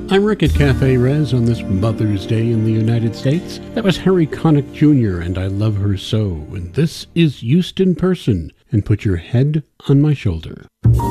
I'm Rick at Cafe Res on this Mother's Day in the United States. That was Harry Connick Jr. and I Love Her So. And this is Houston Person and Put Your Head on My Shoulder.